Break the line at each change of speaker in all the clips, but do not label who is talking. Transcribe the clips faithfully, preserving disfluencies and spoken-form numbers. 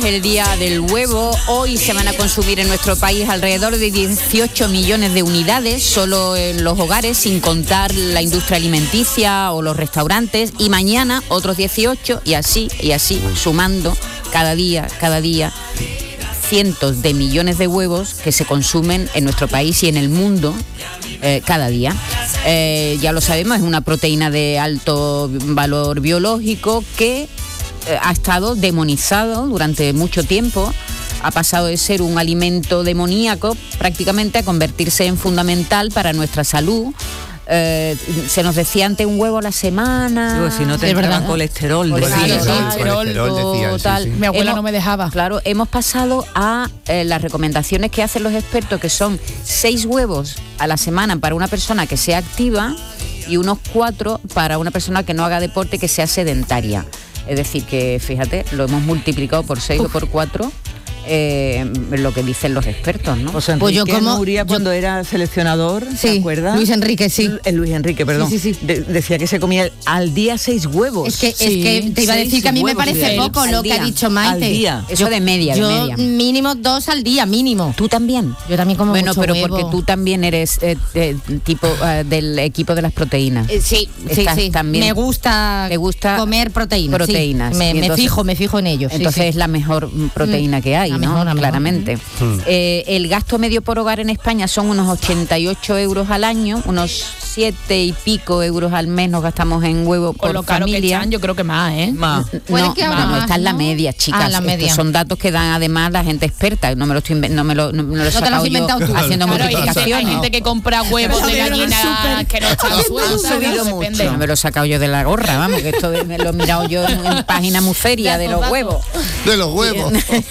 es el día del huevo. Hoy se van a consumir en nuestro país alrededor de dieciocho millones de unidades, solo en los hogares, sin contar la industria alimenticia o los restaurantes. Y mañana otros dieciocho y así, y así, sumando cada día, cada día, cientos de millones de huevos que se consumen en nuestro país y en el mundo eh, cada día. Eh, ya lo sabemos, es una proteína de alto valor biológico que eh, ha estado demonizado durante mucho tiempo. Ha pasado de ser un alimento demoníaco prácticamente a convertirse en fundamental para nuestra salud. Eh, se nos decía antes un huevo a la semana.
Digo, si no te entraba colesterol,
colesterol,
colesterol, colesterol decían,
tal.
sí, sí.
Mi abuela
hemos,
no me dejaba.
Claro, hemos pasado a eh, las recomendaciones que hacen los expertos, que son seis huevos a la semana para una persona que sea activa y unos cuatro para una persona que no haga deporte, que sea sedentaria. Es decir, que fíjate, lo hemos multiplicado por seis o por cuatro. Eh, lo que dicen los expertos, ¿no?
O sea,
Pues yo como
Nuria, cuando yo, era seleccionador,
sí,
¿te acuerdas?
Luis Enrique, sí.
El Luis Enrique, perdón.
Sí, sí, sí.
De, decía que se comía al día seis huevos.
Es que,
sí,
es que te iba a decir que a mí me parece
sí,
poco lo que ha dicho Maite.
Al día.
Eso
yo,
de media,
yo
de media.
mínimo dos al día, mínimo.
¿Tú también?
Yo también como
bueno,
mucho
pero
huevo.
porque tú también eres eh, eh, tipo eh, del equipo de las proteínas.
Eh, sí, sí,
Estás
sí.
También,
me gusta,
me gusta
comer proteínas.
proteínas.
Sí. Me,
Entonces,
me fijo, me fijo en ellos.
Entonces
sí, sí.
es la mejor proteína que hay,
La
¿no?
mejor, la mejor.
Claramente. Mm. Eh, el gasto medio por hogar en España son unos ochenta y ocho euros al año, unos siete y pico euros al mes nos gastamos en huevo
Con
por
lo caro
familia.
que están, yo creo que más, ¿eh?
Más.
Puede
No,
que ahora
no,
más,
esta es la
¿no?
media, chicas.
Ah, la media.
Estos son datos que dan además la gente experta. No me lo estoy inven- no me lo, no, no lo he
No te lo has
sacado yo
inventado tú.
haciendo
Claro, hay, gente, hay
multiplicaciones.
gente que compra huevos de gallina que no están sueltos,
subido
no
mucho.
depende.
No me lo he sacado yo de la gorra, vamos, que esto me lo he mirado yo en, en página muy seria de los huevos.
De los huevos.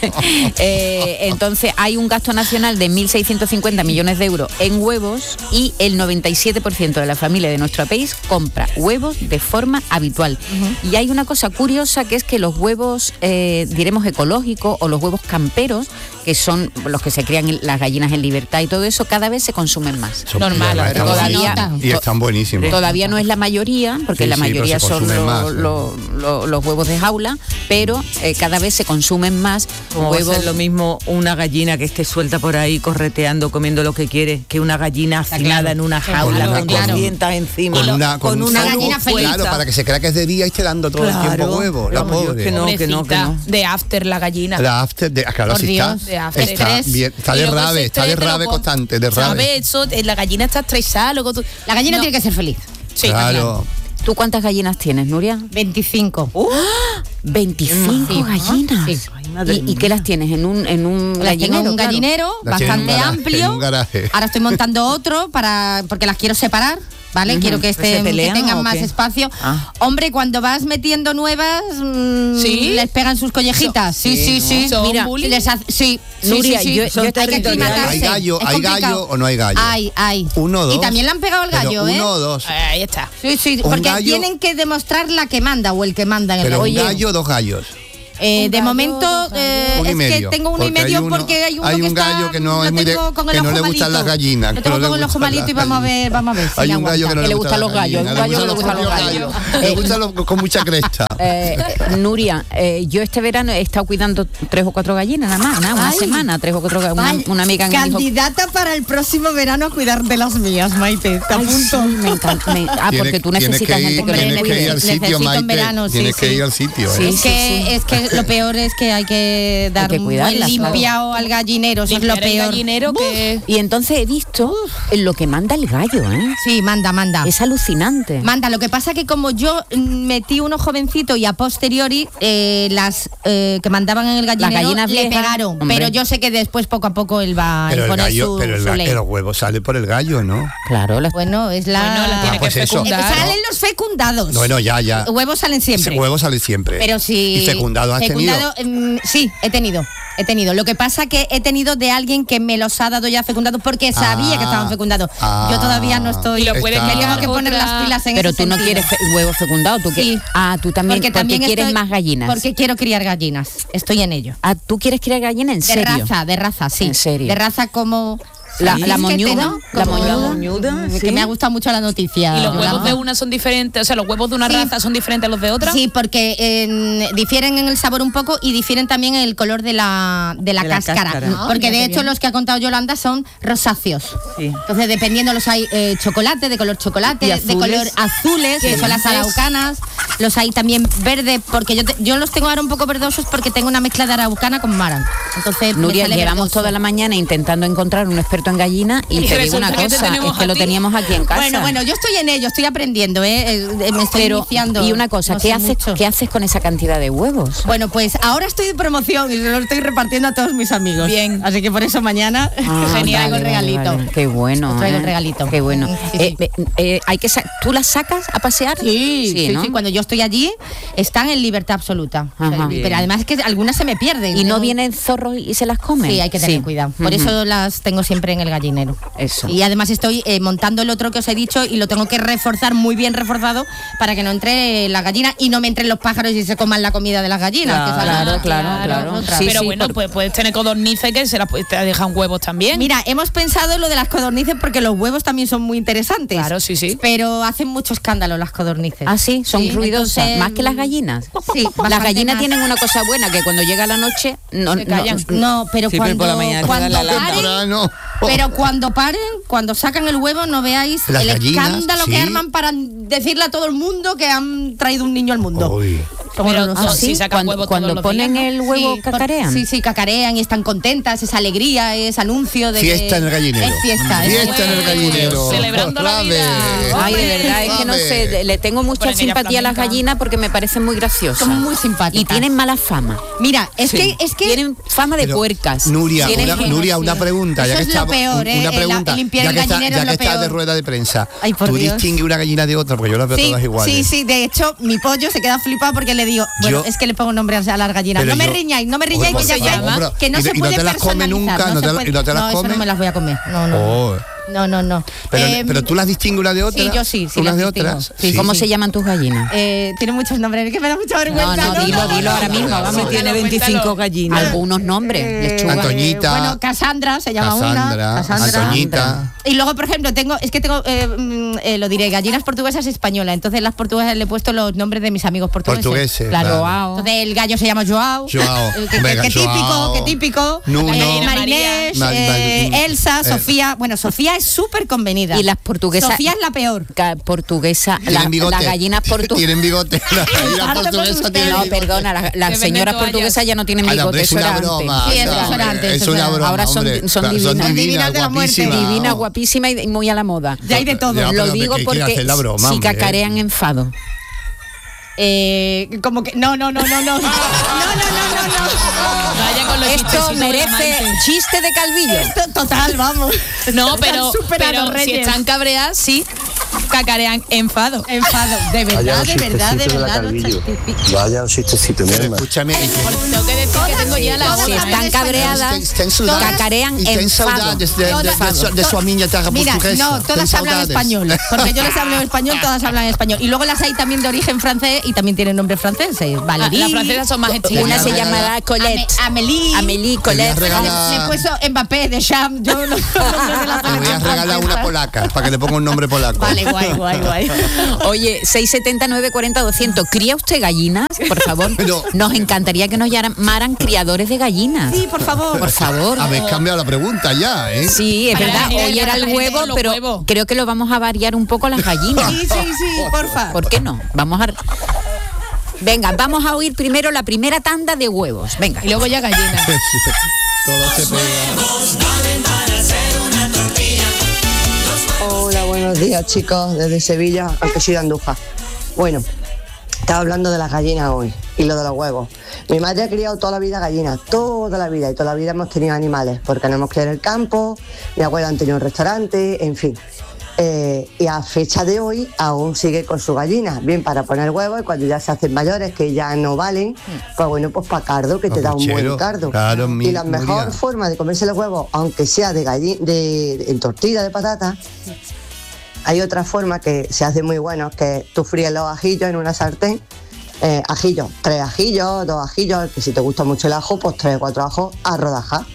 eh, entonces hay un gasto nacional de mil seiscientos cincuenta millones de euros en huevos y el noventa y siete por ciento de la familia de nuestro país compra huevos de forma habitual. Uh-huh. Y hay una cosa curiosa, que es que los huevos, eh, diremos ecológicos, o los huevos camperos, que son los que se crían en las gallinas en libertad y todo eso, cada vez se consumen más.
Son
Normal,
buenas, están
todavía-
buenísimas. Y están buenísimos.
Todavía no es la mayoría, porque
Sí,
la
sí, pero
mayoría
se
son
consumen
lo-
más,
lo- lo- los huevos de jaula, pero eh, cada vez se consumen más
Como va a
huevos.
ser lo mismo una gallina que esté suelta por ahí correteando, comiendo lo que quiere, que una gallina hacinada
claro.
en una jaula
Claro,
con
claro.
dientes encima.
Con una, con
con
un
una
foco,
gallina feliz.
claro, para que se crea que es de día y esté dando todo el tiempo huevo, la
Vamos, yo
pobre.
que no, que no, que no.
De after la gallina.
La after, de, claro,
Por
sí
Dios,
está,
de after
está,
estrés.
bien, está
Y
de
luego
rave,
ese
está de
estrés te lo
rave
con-
constante, de rave.
¿Sabes? Eso, eh, la gallina está estresada, luego tú...
La gallina
No.
tiene que ser feliz.
Sí,
Claro.
¿Tú cuántas gallinas tienes, Nuria?
veinticinco.
veinticinco
Sí.
gallinas.
Sí.
Ay, madre
¿Y, y
mía.
qué las tienes? ¿En un, en un
Las tengo en un
claro?
gallinero
Las tiene en un
bastante
garaje,
amplio.
en un garaje.
Ahora estoy montando otro para porque las quiero separar. ¿Vale?
Ujú.
Quiero que,
¿Pero se
estén, que
pelean
tengan
o
más
qué?
espacio.
Ah.
Hombre, cuando vas metiendo nuevas, mmm,
¿Sí?
les pegan sus collejitas. Sí, sí, sí.
¿Son
Mira,
bullying?
les hace- sí, sí,
Nuria,
sí, sí.
yo-
Son
yo
hay que
territoriales.
aclimatarse.
¿Hay gallo,
Es
hay
complicado.
gallo o no hay gallo?
Hay, hay.
Uno o dos.
Y también le han pegado al
Pero
gallo, ¿eh?
uno o dos.
Ahí está.
Sí, sí,
Un
porque
gallo-
tienen que demostrar la que manda o el que manda en el
Pero un
gallo.
gallo o dos gallos.
Eh,
Un
de
gallo,
momento
dos gallos.
eh,
Un y
es
medio,
que tengo uno y
porque hay
medio
uno-
porque hay uno
hay
que
un
está,
gallo que no
lo
es muy de-
tengo con el
que no
ojo
le gustan
malito.
las gallinas,
Lo
que
tengo
no le
con el ojo
gustan
malito
las
y vamos a ver, vamos a ver si
Hay
le
un gallo que
aguanta.
no
Que
le
le
gustan
gustan los gallos,
gallinas,
un gallo que le
los
gustan los
propios
gallos.
Le gustan los con mucha cresta.
Eh, eh, Nuria, eh, yo este verano he estado cuidando tres o cuatro gallinas, nada más, nada, una
Ay.
semana, tres o cuatro gallinas. Una,
Ay,
una amiga que me dijo...
candidata para el próximo verano a cuidar de las mías, Maite. Te
Ay,
apunto.
sí, me encanta. me- ah,
Tienes-
porque tú
tienes
necesitas
que ir-
gente que
tienes
le
que ir
cuide.
al sitio,
Necesito en
Maite.
verano, sí,
Tienes que
sí.
ir al sitio,
Sí,
¿eh?
Es que, es que lo peor es que hay que dar
que
un buen
cuidarlas,
limpiado al gallinero, eso es lo
Limpiar el
peor.
gallinero que...
Y entonces he visto lo que manda el gallo, ¿eh?
Sí, manda, manda.
Es alucinante.
Manda, lo que pasa que como yo mm, metí uno jovencito y a posteriori eh, las eh, que mandaban en el gallinero
gallinas
le
viejas,
pegaron,
hombre.
pero yo sé que después poco a poco él va a
Pero el
imponer
gallo,
su,
pero el,
su
ga-
ley.
el huevo sale por el gallo, ¿no?
Claro, las-
Bueno, es la...
Bueno, la tiene
Ah, pues
que
eso.
Eh,
fecundar.
salen los fecundados.
Bueno, ya, ya.
Huevos salen siempre.
Ese huevo sale siempre.
Pero si...
¿Y fecundado has
fecundado, mm, sí, he tenido. He tenido. Lo que pasa que he tenido de alguien que me los ha dado ya fecundados porque sabía
Ah,
que estaban fecundados.
ah,
Yo todavía no estoy...
Y lo puedes
Está-
Tengo que poner
Otra-
las pilas en
Pero
ese
tú no
sentido.
quieres fe- huevos fecundados, tú que
Sí.
ah, tú también porque,
también
quieres
estoy-
más gallinas.
Porque quiero criar gallinas. Estoy en ello.
Ah, tú quieres criar gallinas en
De
serio.
raza, de raza, sí.
¿En serio?
De raza como
La,
Sí,
la
fíjate,
moñuda,
¿no?
la
Como-
moñuda.
moñuda,
Que
sí.
me ha gustado mucho la noticia.
Y los huevos
Yolanda.
de una son diferentes, o sea, los huevos de una
Sí.
raza son diferentes a los de otra.
Sí, porque eh, difieren en el sabor un poco y difieren también en el color de la, de la
De la
cáscara.
cáscara.
¿no? Porque
mira
de
qué
hecho
bien.
los que ha contado Yolanda son rosáceos.
Sí.
Entonces, dependiendo, los hay eh, chocolate, de color chocolate,
Y
de
azules.
color azules, que son las araucanas. Los hay también verde, porque yo, te- yo los tengo ahora un poco verdosos porque tengo una mezcla de araucana con maran. Entonces, me
Nuria,
sale
llevamos
verdoso.
toda la mañana intentando encontrar un experto en gallina y,
Y
te digo una
resulta que te
cosa,
tenemos
es que
a
lo
ti.
teníamos aquí en casa.
Bueno, bueno, yo estoy en ello, estoy aprendiendo, ¿eh? Eh, me estoy
Pero,
iniciando.
y una cosa,
No
¿qué
sé
haces,
mucho.
¿qué haces con esa cantidad de huevos?
Bueno, pues ahora estoy de promoción y se lo estoy repartiendo a todos mis amigos.
Bien.
Así que por eso mañana
Ah,
genial
vale,
el regalito.
vale, vale. Qué bueno.
Os traigo
¿eh?
el regalito.
Qué bueno.
Sí,
Eh,
sí.
eh, eh, hay que sa- ¿Tú las sacas a pasear?
Sí, sí,
¿no?
sí, cuando yo estoy allí están en libertad absoluta. O sea,
Ajá.
pero además es que algunas se me pierden.
¿Y no
Yo-
vienen zorros y se las comen?
Sí, hay que tener
Sí.
cuidado. Por
Ujú.
eso las tengo siempre en el gallinero.
Eso.
Y además estoy eh, montando el otro que os he dicho y lo tengo que reforzar muy bien reforzado para que no entre la gallina y no me entren los pájaros y se coman la comida de las gallinas. que esa es
Claro,
la-
claro, claro.
otra.
Sí,
pero
sí,
bueno,
por-
pues puedes tener codornices que se las pu- te dejan huevos también.
Mira, hemos pensado en lo de las codornices porque los huevos también son muy interesantes.
Claro, sí, sí.
Pero hacen mucho escándalo las codornices.
Ah, sí, son
Sí,
ruidosas,
entonces,
más que las gallinas.
Sí,
Las
bastante
gallinas
más.
tienen una cosa buena, que cuando llega la noche no,
Se callan.
no-
No, pero
Sí, pero
cuando,
por la mañana te
cuando
dan la
paren,
Temprano.
pero cuando paren, cuando sacan el huevo, no veáis
Las
el
gallinas,
escándalo
sí.
que arman para decirle a todo el mundo que han traído un niño al mundo.
Uy.
Son
Pero
horrorosos.
no,
¿sí?
si sacan
Cuando,
huevo todos
cuando
los
ponen
días, ¿no?
el huevo
Sí, por-
cacarean.
Sí, sí, cacarean y están contentas, es alegría, es anuncio de
Fiesta
que-
en el gallinero.
Es fiesta. es
Fiesta en el gallinero.
Celebrando la
Otra
vida.
vez.
Ay, de verdad, es que no
Otra
sé,
vez.
le tengo mucha
Ponen ella
simpatía a las
flamenca.
gallinas porque me parecen muy graciosas.
Son muy simpáticas.
Y tienen mala fama.
Mira, es que es que
Tienen fama de
Pero,
puercas.
Nuria,
Tienen-
una, Nuria, una pregunta. Ya
Eso
que
es lo
estamos-
peor, ¿eh?
Una
El-
pregunta.
el limpiar
ya
el
que, está-
gallinero
ya
es
que
lo
estás de
peor.
rueda de prensa,
Ay, por
¿tú
Dios.
distingues una gallina de otra? Porque yo las veo
Sí,
todas iguales.
sí, sí, de hecho, mi pollo se queda flipado porque le digo, bueno,
Yo-
es que le pongo nombre a las gallinas.
Pero
No me
yo-
riñáis, no me riñáis,
Oye,
que ya
por
sé
favor,
que no
¿y
se
de- y no
puede
te las come
personalizar,
nunca? ¿No
se
te-
puede-
y no te las
eso no
come?
me las voy a comer. No, no.
Oh.
No, no, no.
Pero,
Eh,
pero tú las distingues una de otra.
sí, yo sí, sí
unas
las
de
distingo.
otras.
Sí,
¿Cómo
sí.
se llaman tus gallinas?
eh, tiene muchos nombres, es que me da mucha vergüenza.
No, no, dilo, dilo ahora mismo, vamos.
Hombre, tiene veinticinco gallinas.
Algunos nombres,
Eh,
lechuga.
Antoñita.
Bueno, Cassandra se llama
Cassandra,
una. Cassandra.
Antoñita.
Y luego, por ejemplo, tengo, es que tengo, eh, mm, eh, lo diré, gallinas portuguesas españolas. Entonces las portuguesas le he puesto los nombres de mis amigos portugueses.
Portugueses,
Claro.
claro.
Joao.
Entonces el gallo se llama Joao.
Joao.
El que,
Venga,
que típico,
Joao.
que típico.
Nuno.
Eh,
María.
Marinés,
Mar-
eh,
Mar-
Elsa,
eh.
Sofía. Bueno, Sofía es súper convenida.
Y las portuguesas.
Sofía es la peor.
Ca- Portuguesa, la-
Tienen bigote.
las gallinas portuguesas.
Tienen bigote. Las gallinas
Harto con
portuguesas
ustedes.
tienen
No,
bigote.
perdona, las, las
Que
señoras
venden
portuguesas
toallas.
ya no tienen
Ay,
bigote,
hombre, es
eso era
una
antes.
broma.
Sí, eso
no,
era antes,
Es
eso
una
era-
broma.
ahora son-
hombre.
son
Claro,
divinas.
Son divinas de la muerte.
guapísimas.
Divina, guapísima y muy a la moda.
Ya hay de todo.
Ya,
Lo
pero
digo
que quiere
porque
hacer la broma,
si
hombre.
cacarean enfado.
Eh, como que. No, no, no, no, no. No, no, no, no, no.
Vaya con los
Esto
chistecitos del
merece
amante.
chiste de Calvillo.
Esto, total, vamos.
No,
Están
pero,
superados,
pero si
Reyes.
están cabreadas, sí, cacarean enfado.
Enfado. De
Vaya
verdad,
un
de verdad, de
chistecito de la
verdad.
Calvillo.
los
Vaya un chistecito, mi
Pero
hermano.
escúchame. y que-
Tengo que decir que tengo ya la
todas
Si
hora.
hablan
están
español.
cabreadas,
Está en saudades,
cacarean
y está en
enfado.
saudades de, de, de,
Todas-
su, de su amiga terra
Mira,
portuguesa.
no,
Está en
todas hablan
saudades.
español. Porque yo les hablo en español, todas hablan en español. Y luego las hay también de origen francés y también tienen nombres franceses.
Ah,
Valerie.
las francesas son más hechizas.
Una se
Regala-
llamará Colette.
Ame- Amélie.
Amélie,
Te
Colette.
voy a regalar-
Le he puesto Mbappé, de Cham. Yo no, no, no sé la
Te voy a
selección
regalar una
francesa.
polaca para que le ponga un nombre polaco.
Vale, guay, guay, guay.
Oye, seiscientos setenta, novecientos cuarenta, doscientos. ¿Cría usted gallinas? Por favor.
Pero-
Nos encantaría que nos llamaran criadores de gallinas.
Sí, por favor.
Por favor.
Habéis cambiado la pregunta ya, ¿eh?
Sí, es
Para
verdad.
la
Hoy
gente,
era el
la gente
huevo,
de los
pero
huevos.
creo que lo vamos a variar un poco a las gallinas.
Sí, sí, sí, porfa.
¿Por qué no? Vamos a... Venga, vamos a oír primero la primera tanda de huevos. Venga.
Y luego ya gallinas.
Todo se pega.
Hola, buenos días chicos, desde Sevilla, aunque soy de Andújar. Bueno, estaba hablando de las gallinas hoy y lo de los huevos. Mi madre ha criado toda la vida gallinas, toda la vida, y toda la vida hemos tenido animales, porque nos hemos criado en el campo, mi abuela han tenido un restaurante, en fin. Eh, y a fecha de hoy aún sigue con sus gallinas, bien para poner huevos y cuando ya se hacen mayores, que ya no valen, pues bueno, pues para cardo, que te da un buen
Puchero,
cardo.
claro, mi-
y la mejor
Nuria.
forma de comerse los huevos, aunque sea de galli- de, de- en tortilla de patata, hay otra forma que se hace muy bueno, que tú fríes los ajillos en una sartén, eh, ajillos, tres ajillos, dos ajillos, que si te gusta mucho el ajo, pues tres o cuatro ajos a rodajas.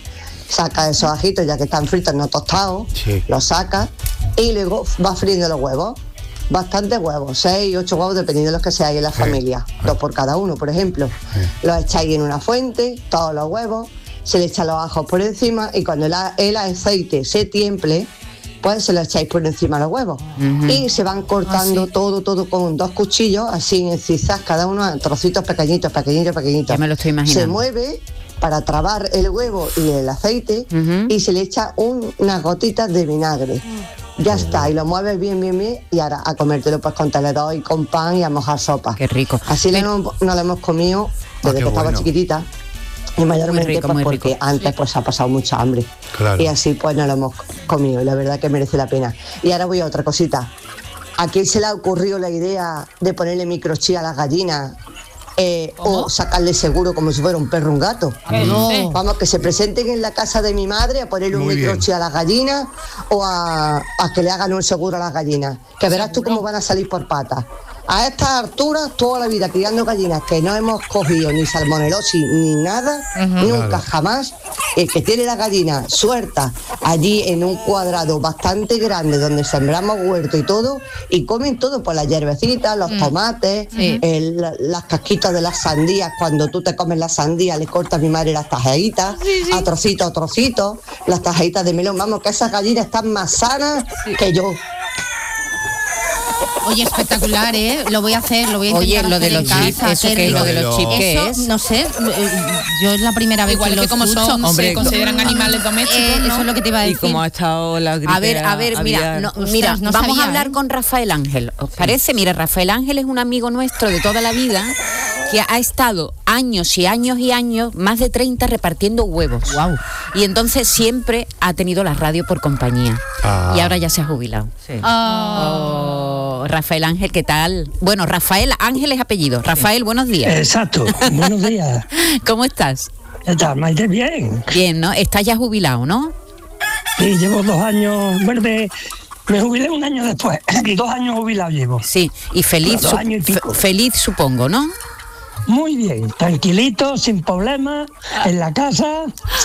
saca esos ajitos ya que están fritos, no tostados,
Sí.
los saca y luego va friendo los huevos. Bastantes huevos, seis, ocho huevos, dependiendo de los que seáis en la
Sí.
familia. Dos por cada uno, por ejemplo. Los echáis en una fuente, todos los huevos, se le echan los ajos por encima y cuando el, a- el aceite se tiemple, pues se lo echáis por encima de los huevos. Y se van cortando todo, todo con dos cuchillos, así en zigzag, cada uno en trocitos pequeñitos, pequeñitos, pequeñitos.
Ya me lo estoy imaginando.
Se mueve para trabar el huevo y el aceite
Ujú.
y se le echa un- unas gotitas de vinagre. Ya está, y lo mueves bien, bien, bien, y ahora a comértelo pues con tenedor y con pan y a mojar sopa.
Qué rico.
Así no, no lo hemos comido desde
qué
que estaba
bueno.
chiquitita. Y mayormente
rico,
pues,
muy
porque
rico.
antes pues ha pasado mucha hambre.
Claro.
Y así pues no lo hemos comido, y la verdad que merece la pena. Y ahora voy a otra cosita. ¿A quién se le ha ocurrido la idea de ponerle microchip a las gallinas? Eh, o sacarle seguro como si fuera un perro o un gato.
No.
Vamos, que se presenten en la casa de mi madre a ponerle un
Muy bien.
microchip a las gallinas o a, a que le hagan un seguro a las gallinas. Que verás tú cómo van a salir por patas. A estas alturas, toda la vida criando gallinas que no hemos cogido ni salmonelosis ni nada, nunca,
Claro.
jamás, el que tiene la gallina suelta allí en un cuadrado bastante grande donde sembramos huerto y todo, y comen todo, pues las hierbecitas, los tomates, el- la- las casquitas de las sandías, cuando tú te comes la sandía, le corta a mi madre las tajaditas, a trocitos, a trocitos, las tajaditas de melón, vamos, que esas gallinas están más sanas que yo.
Oye, espectacular, ¿eh? Lo voy a hacer, lo voy a
Oye,
intentar
lo de
hacer en
los chips,
casa,
¿eso
qué
qué es?
rico.
Lo de los chips, ¿qué
Eso,
es?
no sé, eh, yo es la primera vez
Igual
que lo
que como
escucho.
son,
Hombre,
se consideran animales domésticos,
Eh,
¿no?
Eso es lo que te iba a
Y
decir.
como ha estado la gripe
A ver, a ver, mira,
aviar.
no,
Ostras,
mira,
no
vamos
sabía,
a hablar
¿eh?
con Rafael Ángel. ¿Os parece? Mira, Rafael Ángel es un amigo nuestro de toda la vida que ha estado años y años y años, más de treinta, repartiendo huevos.
Guau.
Y entonces siempre ha tenido la radio por compañía.
Ah.
Y ahora ya se ha jubilado.
Sí.
Oh, Rafael Ángel, ¿qué tal? Bueno, Rafael Ángel es apellido. Rafael, buenos días.
Exacto, buenos días.
¿Cómo estás?
¿Qué tal, Maite? Bien.
Bien, ¿no? Estás ya jubilado, ¿no?
Sí, llevo dos años, bueno, me, me jubilé un año después, dos años jubilado llevo.
Sí, y feliz,
Dos
su-
años y pico.
fe- feliz supongo, ¿no?
Muy bien, tranquilito, sin problemas, en la casa,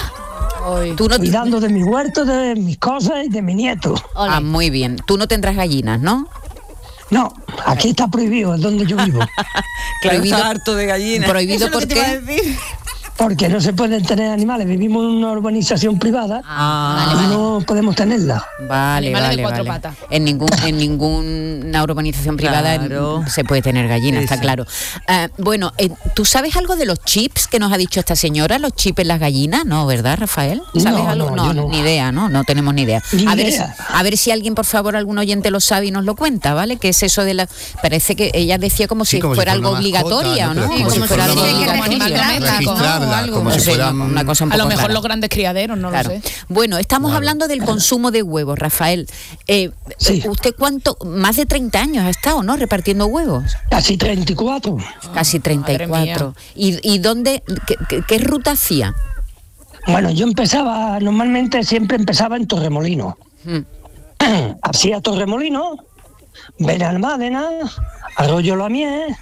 Tú no
cuidando de mi huerto, de mis cosas y de mi nieto.
Ah, muy bien. Tú no tendrás gallinas, ¿no?
No, aquí está prohibido, es donde yo vivo,
Claro,
prohibido-
está harto de gallinas.
prohibido
Eso es lo
¿por
que te iba
qué?
a decir.
porque no se pueden tener animales, vivimos en una urbanización privada
Ah,
y no podemos tenerla.
vale,
Animales de
vale,
cuatro
vale.
patas.
En ningún en ninguna urbanización privada
Claro.
se puede tener gallinas,
Sí,
está
sí.
claro. Ah, bueno, eh, ¿tú sabes algo de los chips que nos ha dicho esta señora? ¿Los chips en las gallinas? No, ¿verdad, Rafael? ¿Sabes
No,
algo?
no, yo no.
ni idea, ¿no? No tenemos ni idea.
Ni
a ver,
idea.
si- a ver si alguien, por favor, algún oyente lo sabe y nos lo cuenta, ¿vale? ¿Qué es eso de la...? Parece que ella decía como
Sí,
si
como si
fuera
fuera
algo
una mascota,
obligatoria,
¿no?
¿no?
Pero es como si
fuera
fuera
algo
una-
Tiene que
como animal
registrarla,
doméstico,
¿no? O
registrarla,
algo.
como
No
si
sé,
fuera
una, una cosa un
A lo
poco
mejor
rara.
los grandes criaderos, no
Claro.
lo sé.
Bueno, estamos hablando del consumo de huevos, Rafael. Eh,
Sí.
¿Usted cuánto, más de treinta años ha estado, ¿no? Repartiendo huevos.
Casi treinta y cuatro.
Casi treinta y cuatro. ¿Y, y dónde, qué, qué- qué ruta hacía?
Bueno, yo empezaba, normalmente siempre empezaba en Torremolinos.
Mm.
Hacía Torremolinos, Benalmádena, Arroyo La Miel,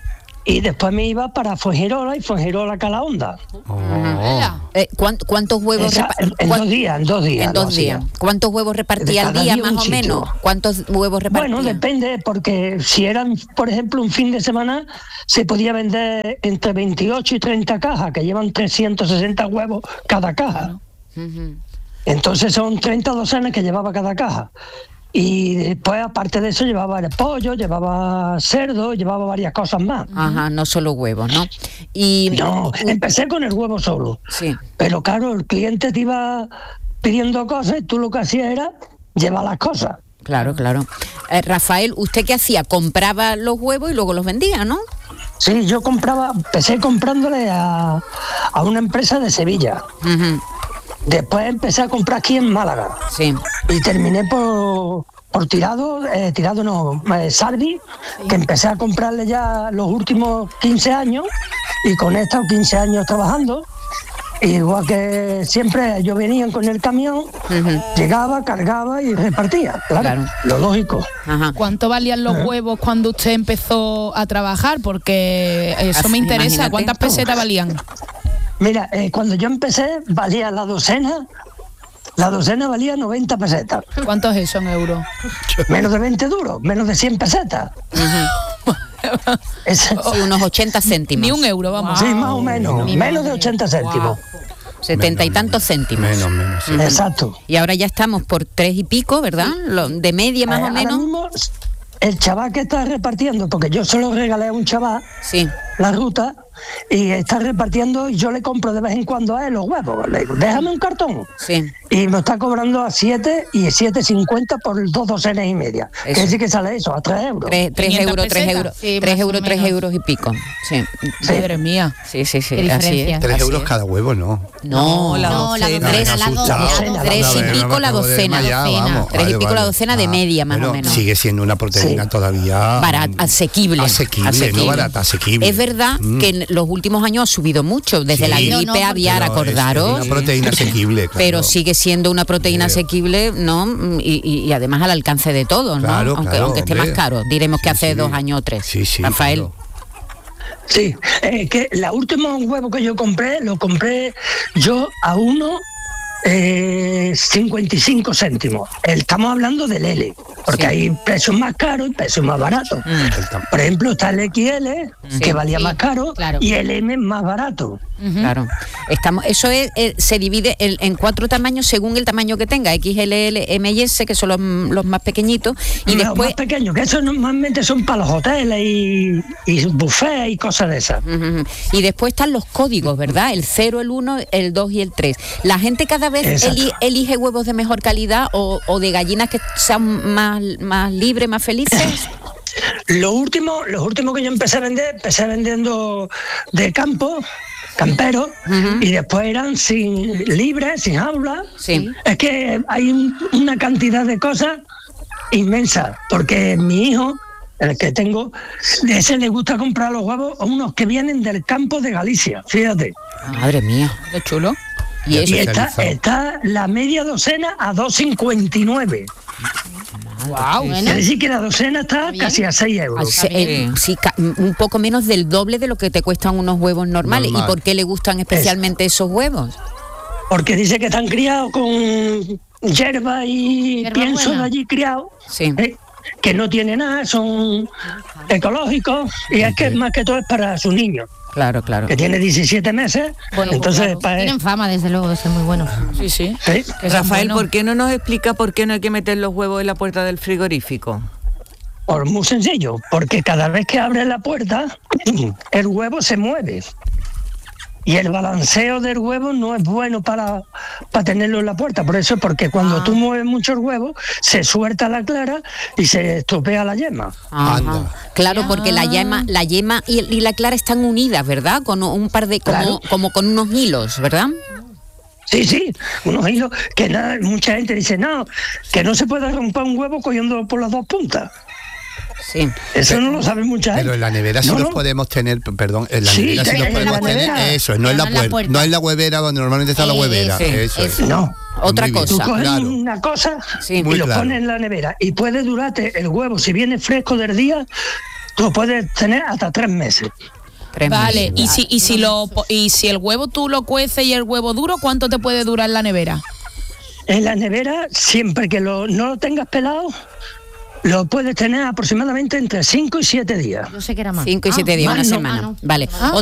y después me iba para Fuengirola y Fuengirola Calahonda.
Oh.
Eh, ¿cuán- ¿Cuántos huevos
Esa-
repa-
en, en
cuán-
dos días, en dos días.
en
lo
dos
hacía.
días? ¿Cuántos huevos repartía
De
al
cada
día,
día
más
un
o
sitio.
menos? ¿Cuántos huevos repartía?
Bueno, depende, porque si eran, por ejemplo, un fin de semana, se podía vender entre veintiocho y treinta cajas, que llevan trescientos sesenta huevos cada caja.
Ujú.
Entonces son treinta docenas que llevaba cada caja. Y después, aparte de eso, llevaba el pollo, llevaba cerdo, llevaba varias cosas más.
Ajá, no solo huevos, ¿no? Y
No, empecé con el huevo solo.
sí.
Pero claro, el cliente te iba pidiendo cosas y tú lo que hacías era llevar las cosas.
Claro, claro. Eh, Rafael, ¿usted qué hacía? Compraba los huevos y luego los vendía, ¿no?
Sí, yo compraba, empecé comprándole a, a una empresa de Sevilla.
Ujú.
Después empecé a comprar aquí en Málaga.
Sí.
Y terminé por, por tirado, eh, tirado no, eh, Sardi, que empecé a comprarle ya los últimos quince años y con he estado quince años trabajando. Igual que siempre ellos venían con el camión,
Ujú.
llegaba, cargaba y repartía, claro,
Claro.
lo lógico.
Ajá.
¿Cuánto valían los huevos cuando usted empezó a trabajar? Porque eso
Así,
me interesa.
imagínate.
¿Cuántas pesetas valían?
Mira, eh, cuando yo empecé valía la docena, la docena valía noventa pesetas.
¿Cuánto es eso en euros?
Menos de veinte duros, menos de cien pesetas. Es-
Sí, unos ochenta céntimos.
Ni un euro, vamos.
sí, más o menos,
Mi
menos
madre.
de ochenta céntimos.
setenta y tantos céntimos.
Menos, menos, sí.
Exacto.
Y ahora ya estamos por tres y pico, ¿verdad? Lo- de media más
Eh,
o
ahora
menos.
mismo, el chaval que está repartiendo, porque yo se lo regalé a un chaval,
Sí.
la ruta, y está repartiendo y yo le compro de vez en cuando a él los huevos. Le digo, déjame un cartón.
Sí.
Y me está cobrando a siete y siete cincuenta por dos docenas y media.
Eso.
Que decir que sale eso, a tres euros.
Tres, tres
quinientas
euros, tres
pesetas.
euros,
Sí,
tres
más o
euros, tres
menos.
euros y pico. Sí,
Madre mía.
sí, sí, sí.
Qué
así
diferencia.
es.
Tres
así
euros
es.
cada huevo, ¿no.
No,
la
No, la
docena.
Tres,
docena, la
asustado.
docena.
tres y
A ver,
pico
me
la
acabo de
docena.
desmayar,
Docena.
vamos.
Tres y
Vale,
pico la
vale.
docena de media, más o
Bueno,
menos.
Sigue siendo una proteína
Sí.
todavía
Barat-
mm,
asequible,
asequible,
asequible.
no barata, asequible.
Es verdad
Mm.
que en los últimos años ha subido mucho, desde
Sí.
la
No,
gripe
no, porque-
aviar,
Pero es-
acordaros.
Es una proteína asequible, claro.
Pero sigue siendo una proteína
Claro.
asequible, ¿no? Y, y- y además al alcance de todos, ¿no?
Claro,
aunque,
claro,
aunque esté
hombre.
más caro, diremos que
Sí,
hace
sí.
dos años o tres.
Sí, sí,
Rafael.
claro.
Sí, eh, que la última huevo que yo compré, lo compré yo a uno eh, cincuenta y cinco céntimos. El- Estamos hablando del L, porque
Sí.
hay precios más caros y precios más baratos.
El tam-
Por ejemplo, está el X L,
Sí.
que valía
Sí,
más caro,
claro.
y el M más barato.
Claro. Estamos, eso es, eh, se divide en, en cuatro tamaños según el tamaño que tenga, X L L, M y S, que son los, los más pequeñitos, y
los
después...
más pequeños, que esos normalmente son para los hoteles y, y buffets y cosas de esas.
Ujú. Y después están los códigos, ¿verdad? El cero, el uno, el dos y el tres. ¿La gente cada vez
Exacto.
eli- elige huevos de mejor calidad o, o de gallinas que sean más, más libres, más felices?
Lo último, los últimos que yo empecé a vender, empecé vendiendo de campo, campero, y después eran sin libres, sin jaula.
Sí.
Es que hay un- una cantidad de cosas inmensa, porque mi hijo, el que tengo, de ese le gusta comprar los huevos a unos que vienen del campo de Galicia, fíjate.
Madre mía.
Qué chulo.
Y
Ya
eso,
Y está,
especializado.
está la media docena a dos cincuenta y nueve.
Wow.
Bueno,
Quiere decir que la docena está
bien.
casi a seis
al
euros.
se- eh, sí, ca- un poco menos del doble de lo que te cuestan unos huevos normales.
Normal.
¿Y por qué le gustan especialmente esos huevos?
Porque dice que están criados con hierba y
Hierba
pienso
buena.
de allí criado,
Sí.
eh, que no tiene nada, son ecológicos, y es que más que todo es para su niño,
Claro, claro.
que tiene diecisiete meses,
bueno,
entonces
claro.
para él,
Tienen fama, desde luego, de ser muy buenos.
Sí, sí.
¿sí?
Que son
Rafael,
buenos.
¿por qué no nos explica por qué no hay que meter los huevos en la puerta del frigorífico?
Pues muy sencillo, porque cada vez que abre la puerta, el huevo se mueve. Y el balanceo del huevo no es bueno para, para tenerlo en la puerta. Por eso, porque cuando tú mueves mucho el huevo, se suelta la clara y se estropea la yema.
Ajá.
Anda.
Claro, porque la yema, la yema y, y la clara están unidas, ¿verdad? Con un par de, como,
Claro.
como con unos hilos, ¿verdad?
Sí, sí, unos hilos que nada, mucha gente dice, no, que no se puede romper un huevo cogiendo por las dos puntas.
Sí.
Eso no lo sabe mucha gente.
Pero en la nevera sí
No,
los
no.
podemos tener, p- perdón, en la
Sí,
nevera sí
en
los
la
podemos
nevera.
tener. Eso, no en la,
no en la
puer-
puerta.
no en la huevera donde normalmente está la
Eh,
huevera.
sí,
eso es.
eso.
No.
Otra
Muy bien.
Tú
cosa.
coges
Claro.
una cosa
Sí.
y
Muy
lo
claro.
pones en la nevera. Y puede durarte el huevo, si viene fresco del día, lo puedes tener hasta tres meses.
Tres
Vale,
meses.
y si, y si lo po- y si el huevo tú lo cueces y el huevo duro, ¿cuánto te puede durar en la nevera?
En la nevera, siempre que lo, no lo tengas pelado, lo puedes tener aproximadamente entre cinco y siete días.
Yo sé que era más.
Cinco y siete
Ah,
días,
más
una
no,
semana.
ah, no.
Vale.
Ah.